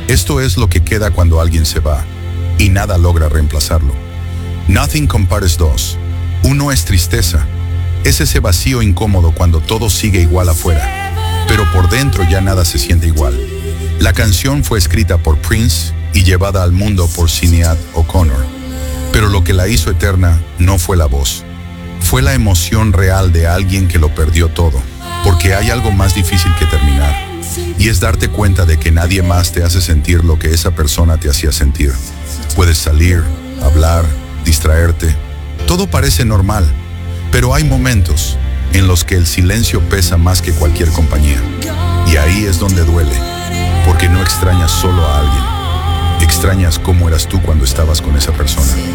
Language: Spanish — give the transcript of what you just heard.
Esto es lo que queda cuando alguien se va, y nada logra reemplazarlo. Nothing Compares 2. Uno es tristeza. Es ese vacío incómodo cuando todo sigue igual afuera, pero por dentro ya nada se siente igual. La canción fue escrita por Prince y llevada al mundo por Sinéad O'Connor, pero lo que la hizo eterna no fue la voz. Fue la emoción real de alguien que lo perdió todo, porque hay algo más difícil que terminar, y es darte cuenta de que nadie más te hace sentir lo que esa persona te hacía sentir. Puedes salir, hablar, distraerte, todo parece normal, pero hay momentos en los que el silencio pesa más que cualquier compañía, y ahí es donde duele, porque no extrañas solo a alguien, extrañas cómo eras tú cuando estabas con esa persona.